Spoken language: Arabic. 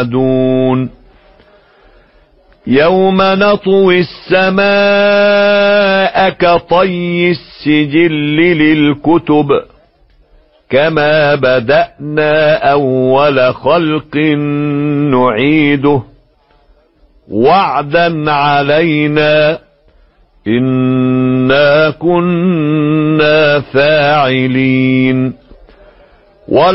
يوعدون يوم نطوي السماء كطي السجل للكتب كما بدأنا أول خلق نعيده وعدا علينا إنا كنا فاعلين.